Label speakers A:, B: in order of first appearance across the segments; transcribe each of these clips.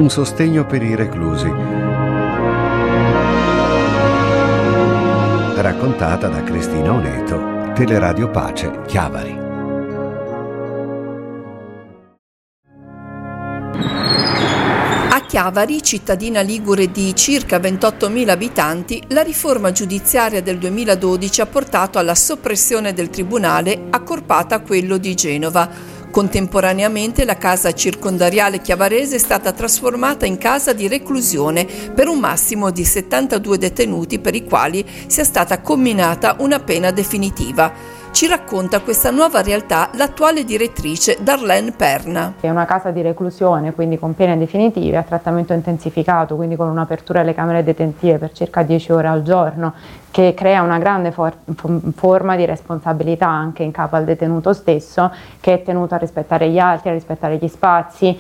A: Un sostegno per i reclusi. Raccontata da Cristina Oneto, Teleradio Pace, Chiavari.
B: A Chiavari, cittadina ligure di circa 28.000 abitanti, la riforma giudiziaria del 2012 ha portato alla soppressione del tribunale, accorpata a quello di Genova. Contemporaneamente la casa circondariale chiavarese è stata trasformata in casa di reclusione per un massimo di 72 detenuti per i quali sia stata comminata una pena definitiva. Ci racconta questa nuova realtà l'attuale direttrice Darlene Perna.
C: È una casa di reclusione, quindi con pene definitive, a trattamento intensificato, quindi con un'apertura alle camere detentive per circa 10 ore al giorno, che crea una grande forma di responsabilità anche in capo al detenuto stesso, che è tenuto a rispettare gli altri, a rispettare gli spazi,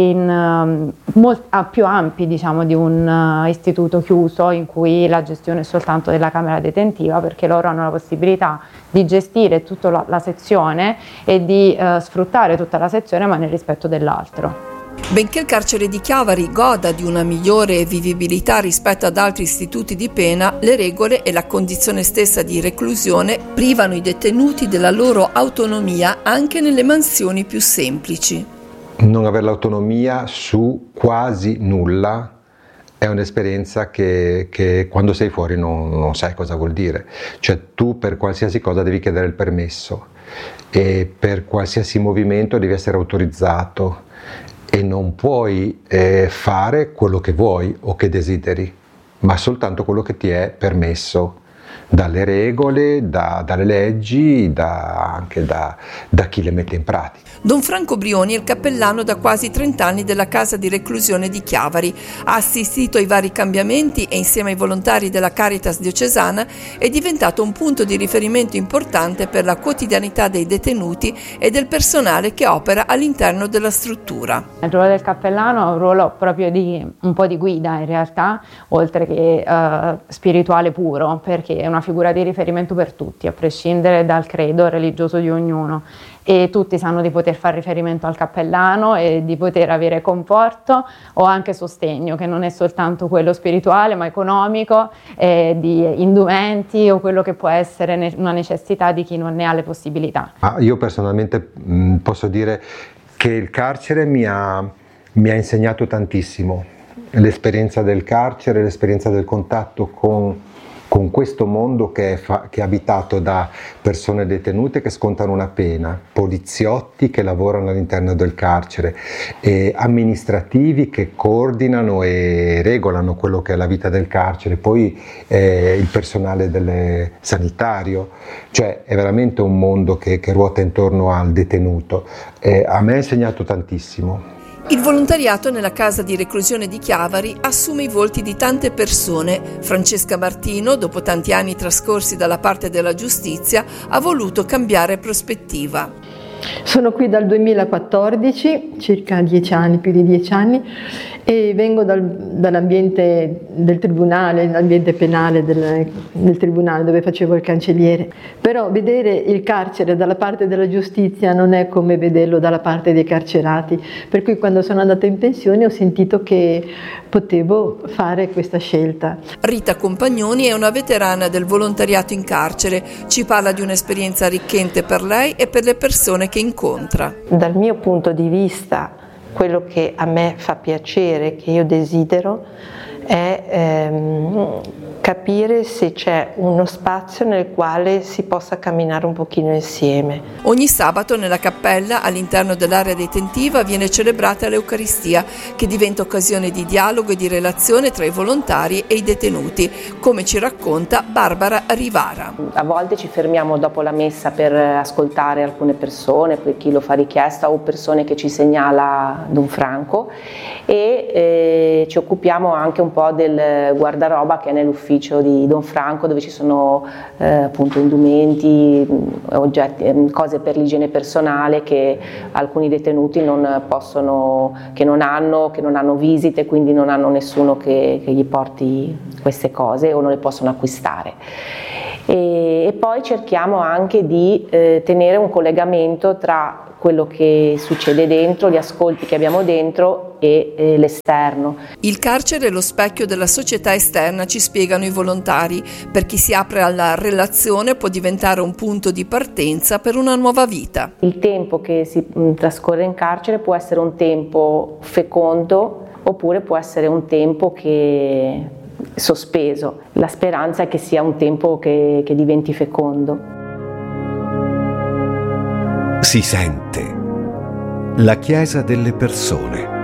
C: più ampi di un istituto chiuso in cui la gestione è soltanto della camera detentiva, perché loro hanno la possibilità di gestire tutta la sezione e di sfruttare tutta la sezione, ma nel rispetto dell'altro.
B: Benché il carcere di Chiavari goda di una migliore vivibilità rispetto ad altri istituti di pena, le regole e la condizione stessa di reclusione privano i detenuti della loro autonomia anche nelle mansioni più semplici.
D: Non avere l'autonomia su quasi nulla è un'esperienza che quando sei fuori non sai cosa vuol dire. Cioè tu per qualsiasi cosa devi chiedere il permesso e per qualsiasi movimento devi essere autorizzato e non puoi fare quello che vuoi o che desideri, ma soltanto quello che ti è permesso dalle regole, dalle leggi, anche da chi le mette in pratica.
B: Don Franco Brioni è il cappellano da quasi 30 anni della casa di reclusione di Chiavari. Ha assistito ai vari cambiamenti e insieme ai volontari della Caritas diocesana è diventato un punto di riferimento importante per la quotidianità dei detenuti e del personale che opera all'interno della struttura.
C: Il ruolo del cappellano è un ruolo proprio di un po' di guida in realtà, oltre che spirituale puro, perché è una figura di riferimento per tutti, a prescindere dal credo religioso di ognuno. E tutti sanno di poter fare riferimento al cappellano e di poter avere conforto o anche sostegno, che non è soltanto quello spirituale ma economico, di indumenti o quello che può essere una necessità di chi non ne ha le possibilità.
D: Io personalmente posso dire che il carcere mi ha insegnato tantissimo, l'esperienza del carcere, l'esperienza del contatto con questo mondo che è abitato da persone detenute che scontano una pena, poliziotti che lavorano all'interno del carcere, amministrativi che coordinano e regolano quello che è la vita del carcere, poi il personale sanitario, cioè è veramente un mondo che ruota intorno al detenuto. A me ha insegnato tantissimo.
B: Il volontariato nella casa di reclusione di Chiavari assume i volti di tante persone. Francesca Martino, dopo tanti anni trascorsi dalla parte della giustizia, ha voluto cambiare prospettiva.
E: Sono qui dal 2014, circa 10 anni, più di 10 anni, e vengo dall'ambiente del tribunale, l'ambiente penale del tribunale dove facevo il cancelliere. Però vedere il carcere dalla parte della giustizia non è come vederlo dalla parte dei carcerati, per cui quando sono andata in pensione ho sentito che potevo fare questa scelta.
B: Rita Compagnoni è una veterana del volontariato in carcere, ci parla di un'esperienza arricchente per lei e per le persone che incontra.
F: Dal mio punto di vista, quello che a me fa piacere, che io desidero, è capire se c'è uno spazio nel quale si possa camminare un pochino insieme.
B: Ogni sabato nella cappella all'interno dell'area detentiva viene celebrata l'Eucaristia, che diventa occasione di dialogo e di relazione tra i volontari e i detenuti, come ci racconta Barbara Rivara.
G: A volte ci fermiamo dopo la messa per ascoltare alcune persone, per chi lo fa richiesta, o persone che ci segnala Don Franco, e ci occupiamo anche un po' del guardaroba che è nell'ufficio di Don Franco, dove ci sono appunto indumenti, oggetti, cose per l'igiene personale che alcuni detenuti non possono, che non hanno visite, quindi non hanno nessuno che gli porti queste cose o non le possono acquistare. E poi cerchiamo anche di tenere un collegamento tra quello che succede dentro, gli ascolti che abbiamo dentro e l'esterno.
B: Il carcere è lo specchio della società esterna, ci spiegano i volontari. Per chi si apre alla relazione può diventare un punto di partenza per una nuova vita.
G: Il tempo che si trascorre in carcere può essere un tempo fecondo oppure può essere un tempo che è sospeso. La speranza è che sia un tempo che diventi fecondo.
A: Si sente la Chiesa delle persone.